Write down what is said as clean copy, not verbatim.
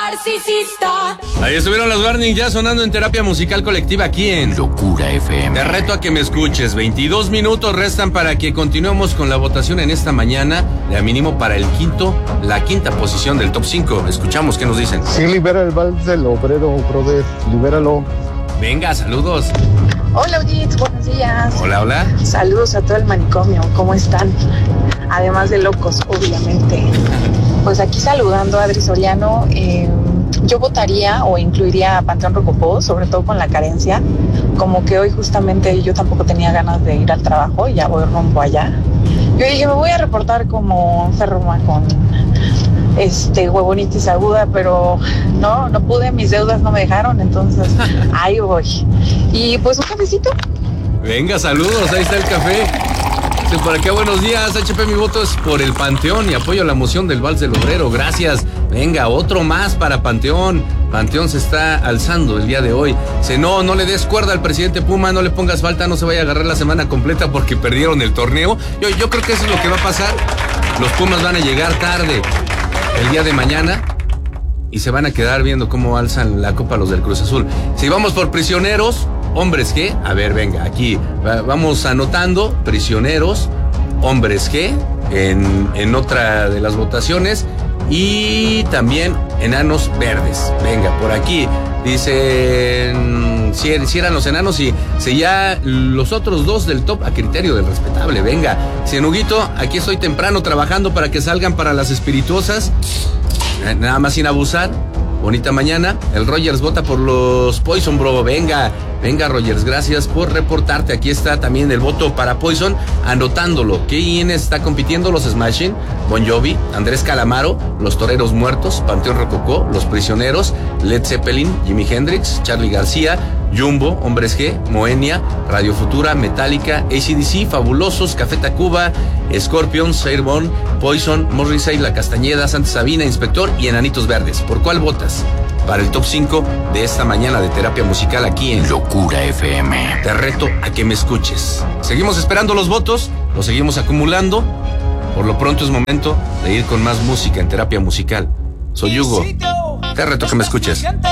narcisista. Ahí estuvieron las Warning ya sonando en terapia musical colectiva aquí en Locura FM. Te reto a que me escuches. 22 minutos restan para que continuemos con la votación en esta mañana, de a mínimo para la quinta posición del top 5. Escuchamos qué nos dicen. Sí, libera el vals del obrero, brother. Libéralo. Venga, saludos. Hola, Audit, buenos días. Hola, hola. Saludos a todo el manicomio, ¿cómo están? Además de locos, obviamente. Pues aquí saludando a Adri Soriano, yo votaría o incluiría a Panteón Rococó, sobre todo con la carencia. Como que hoy justamente yo tampoco tenía ganas de ir al trabajo y ya voy rumbo allá. Yo dije, me voy a reportar como enferma con huevonitis aguda, pero no pude, mis deudas no me dejaron, entonces ahí voy. Y pues un cafecito. Venga, saludos, ahí está el café. Por acá, buenos días, HP, mi voto es por el Panteón y apoyo la moción del Vals del Obrero, gracias. Venga, otro más para Panteón. Panteón se está alzando el día de hoy. No le des cuerda al presidente Puma, no le pongas falta, no se vaya a agarrar la semana completa porque perdieron el torneo. Yo creo que eso es lo que va a pasar. Los Pumas van a llegar tarde el día de mañana y se van a quedar viendo cómo alzan la copa los del Cruz Azul. Si vamos por prisioneros, hombres G, a ver, venga, aquí vamos anotando prisioneros, hombres G en otra de las votaciones y también enanos verdes. Venga, por aquí dicen si eran los enanos y si ya los otros dos del top a criterio del respetable. Venga, Cienuguito, aquí estoy temprano trabajando para que salgan para las espirituosas, nada más sin abusar. Bonita mañana. El Rogers vota por los Poison, bro. Venga, Rogers, gracias por reportarte. Aquí está también el voto para Poison, anotándolo. ¿Quién está compitiendo? Los Smashing, Bon Jovi, Andrés Calamaro, Los Toreros Muertos, Panteón Rococó, Los Prisioneros, Led Zeppelin, Jimi Hendrix, Charly García, Jumbo, Hombres G, Moenia, Radio Futura, Metallica, AC/DC, Fabulosos, Café Tacuba, Scorpions, Airborne, Poison, Morrissey, La Castañeda, Santa Sabina, Inspector y Enanitos Verdes. ¿Por cuál votas? Para el top 5 de esta mañana de terapia musical aquí en Locura FM. Te reto a que me escuches. Seguimos esperando los votos, los seguimos acumulando. Por lo pronto es momento de ir con más música en terapia musical. Soy Hugo. Te reto a que me escuches.